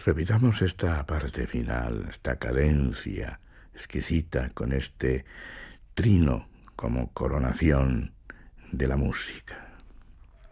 Repitamos esta parte final, esta cadencia exquisita con este trino como coronación de la música.